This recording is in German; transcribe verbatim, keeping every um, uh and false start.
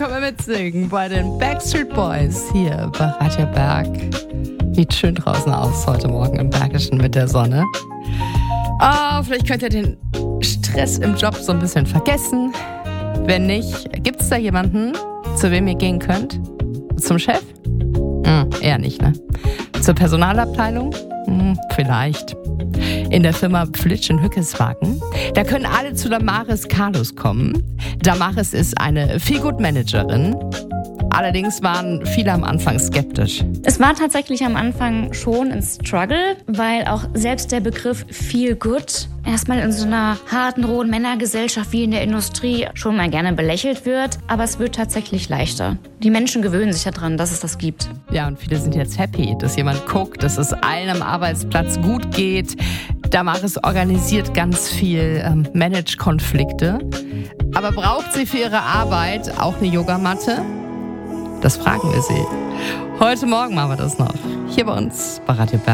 Können wir mitsingen bei den Backstreet Boys hier bei Radio Berg. Sieht schön draußen aus heute Morgen im Bergischen mit der Sonne. Oh, vielleicht könnt ihr den Stress im Job so ein bisschen vergessen. Wenn nicht, gibt es da jemanden, zu wem ihr gehen könnt? Zum Chef? Hm, eher nicht, ne? Zur Personalabteilung? Hm, vielleicht. In der Firma Flitsch in Hückeswagen. Da können alle zu Damaris Carlos kommen. Damaris ist eine Feelgood-Managerin. Allerdings waren viele am Anfang skeptisch. Es war tatsächlich am Anfang schon ein Struggle, weil auch selbst der Begriff Feel Good erstmal in so einer harten, rohen Männergesellschaft wie in der Industrie schon mal gerne belächelt wird. Aber es wird tatsächlich leichter. Die Menschen gewöhnen sich daran, dass es das gibt. Ja, und viele sind jetzt happy, dass jemand guckt, dass es allen am Arbeitsplatz gut geht. Damaris organisiert ganz viel, ähm, managt Konflikte. Aber braucht sie für ihre Arbeit auch eine Yogamatte? Das fragen wir sie. Heute Morgen machen wir das noch. Hier bei uns bei Radio Berg.